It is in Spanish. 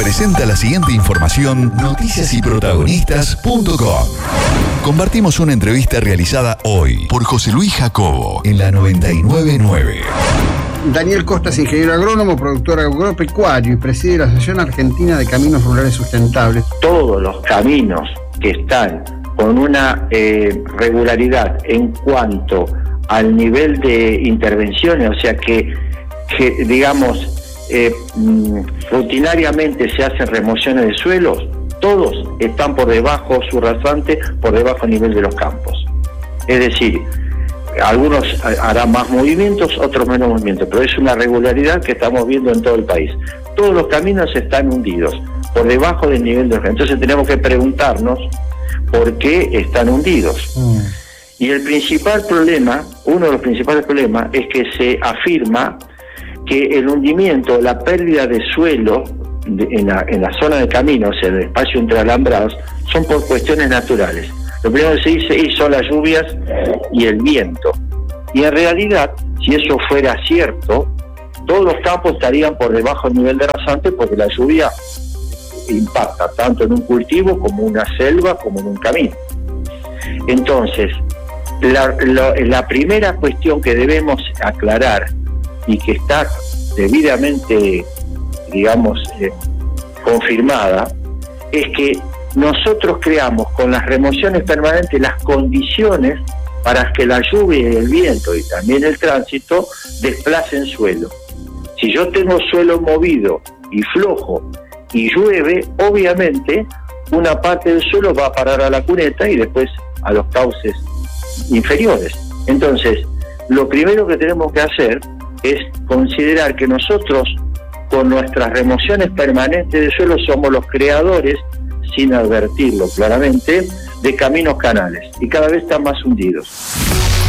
presenta la siguiente información noticiasyprotagonistas.com. Compartimos una entrevista realizada hoy por José Luis Jacobo en la 99.9. Daniel Costa es ingeniero agrónomo, productor agropecuario y preside la Asociación Argentina de Caminos Rurales Sustentables. Todos los caminos que están con una regularidad en cuanto al nivel de intervenciones, o sea que digamos, rutinariamente se hacen remociones de suelos, todos están por debajo, su rasante por debajo del nivel de los campos. Es decir, algunos harán más movimientos, otros menos movimientos, pero es una regularidad que estamos viendo en todo el país. Todos los caminos están hundidos, por debajo del nivel de los campos. Entonces tenemos que preguntarnos por qué están hundidos. Y el principal problema, uno de los principales problemas, es que se afirma que el hundimiento, la pérdida de suelo en la zona de camino, o sea, en el espacio entre alambrados, son por cuestiones naturales. Lo primero que se dice son las lluvias y el viento. Y en realidad, si eso fuera cierto, todos los campos estarían por debajo del nivel de rasante, porque la lluvia impacta tanto en un cultivo como en una selva como en un camino. Entonces, la primera cuestión que debemos aclarar y que está debidamente, digamos, confirmada, es que nosotros creamos con las remociones permanentes las condiciones para que la lluvia y el viento y también el tránsito desplacen suelo. Si yo tengo suelo movido y flojo y llueve, obviamente una parte del suelo va a parar a la cuneta y después a los cauces inferiores. Entonces, lo primero que tenemos que hacer es considerar que nosotros, con nuestras remociones permanentes de suelo, somos los creadores, sin advertirlo claramente, de caminos canales, y cada vez están más hundidos.